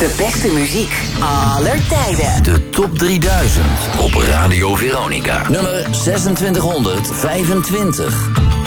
De beste muziek aller tijden. De top 3000 op Radio Veronica. Nummer 2625.